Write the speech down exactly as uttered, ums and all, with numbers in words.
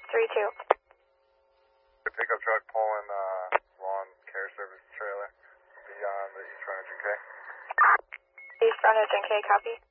three two. The pickup truck pulling uh, lawn care service trailer beyond the East Frontage and K. East Frontage and K, copy.